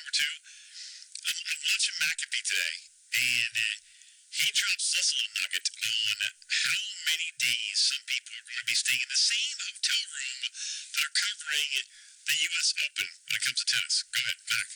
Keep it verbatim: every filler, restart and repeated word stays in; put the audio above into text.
Number two, I'm, I'm watching McAfee today, and uh, he drops this little nugget on how many days some people are going to be staying in the same hotel room that are covering the U S Open when it comes to tennis. Go ahead, Mac.